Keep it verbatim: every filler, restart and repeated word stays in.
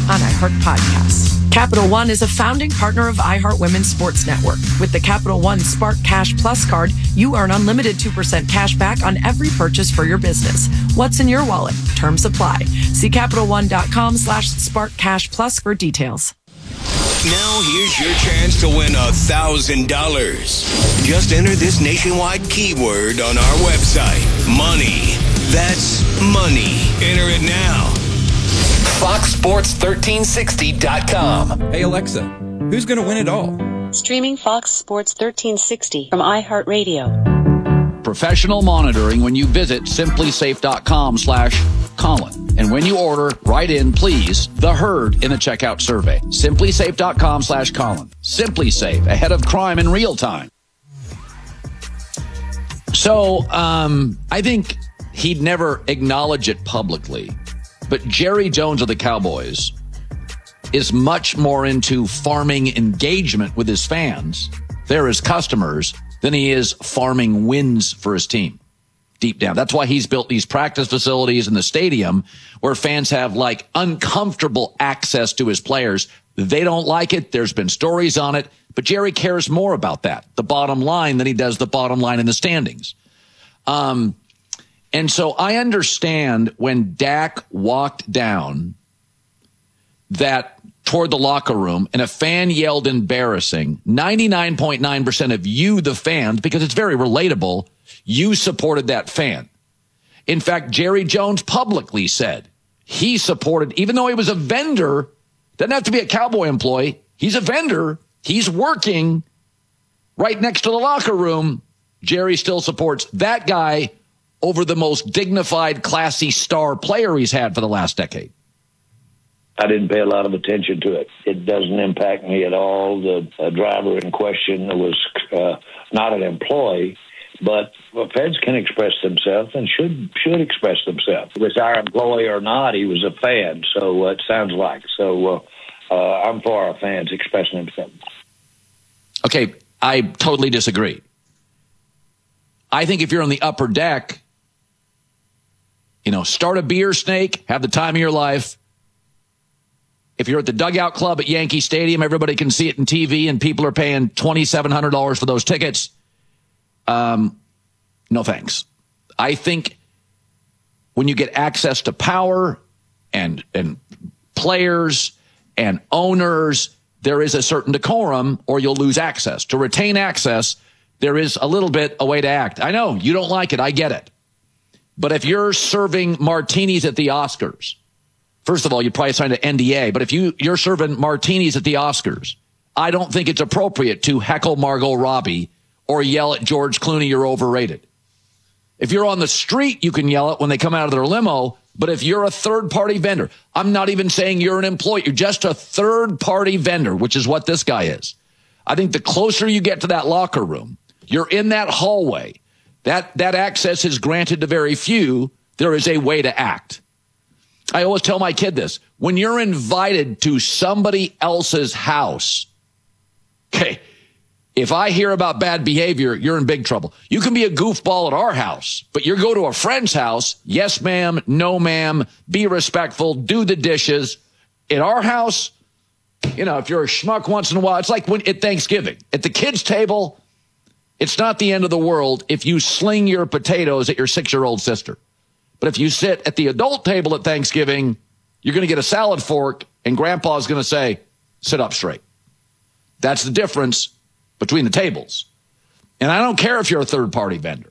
on iHeart Podcasts. Capital One is a founding partner of iHeart Women's Sports Network. With the Capital One Spark Cash Plus card, you earn unlimited two percent cash back on every purchase for your business. What's in your wallet? Terms apply. See CapitalOne.com slash Spark Cash Plus for details. Now here's your chance to win a thousand dollars. Just enter this nationwide keyword on our website. Money. That's money. Enter it now. Fox Sports thirteen sixty dot com. Hey Alexa, who's going to win it all? Streaming Fox Sports thirteen sixty from iHeartRadio. Professional monitoring when you visit simplysafe.com slash Colin. And when you order, write in, please, the herd in the checkout survey. simplysafe.com slash Colin. Simply Safe, ahead of crime in real time. So, um, I think he'd never acknowledge it publicly. But Jerry Jones of the Cowboys is much more into farming engagement with his fans, they're his customers, than he is farming wins for his team. Deep down. That's why he's built these practice facilities in the stadium where fans have like uncomfortable access to his players. They don't like it. There's been stories on it, but Jerry cares more about that, the bottom line, than he does the bottom line in the standings. Um, and so I understand when Dak walked down that toward the locker room and a fan yelled embarrassing, ninety-nine point nine percent of you, the fans, because it's very relatable, you supported that fan. In fact, Jerry Jones publicly said he supported, even though he was a vendor, doesn't have to be a Cowboy employee. He's a vendor. He's working right next to the locker room. Jerry still supports that guy over the most dignified, classy star player he's had for the last decade. I didn't pay a lot of attention to it. It doesn't impact me at all. The uh, driver in question was uh, not an employee, but well, fans can express themselves and should should express themselves. With our employee or not, he was a fan, so uh, it sounds like. So uh, uh, I'm for our fans expressing themselves. Okay, I totally disagree. I think if you're on the upper deck, you know, start a beer snake, have the time of your life. If you're at the Dugout Club at Yankee Stadium, everybody can see it in T V and people are paying twenty-seven hundred dollars for those tickets. Um, no thanks. I think when you get access to power and, and players and owners, there is a certain decorum or you'll lose access. To retain access, there is a little bit a way to act. I know you don't like it. I get it. But if you're serving martinis at the Oscars, first of all, you probably signed an N D A, but if you, you're serving martinis at the Oscars, I don't think it's appropriate to heckle Margot Robbie or yell at George Clooney, you're overrated. If you're on the street, you can yell it when they come out of their limo, but if you're a third-party vendor, I'm not even saying you're an employee, you're just a third-party vendor, which is what this guy is. I think the closer you get to that locker room, you're in that hallway, that, that access is granted to very few, there is a way to act. I always tell my kid this. When you're invited to somebody else's house, okay, if I hear about bad behavior, you're in big trouble. You can be a goofball at our house, but you go to a friend's house, yes, ma'am, no, ma'am, be respectful, do the dishes. At our house, you know, if you're a schmuck once in a while, it's like when at Thanksgiving. At the kids' table, it's not the end of the world if you sling your potatoes at your six-year-old sister. But if you sit at the adult table at Thanksgiving, you're going to get a salad fork, and Grandpa's going to say, sit up straight. That's the difference between the tables. And I don't care if you're a third-party vendor.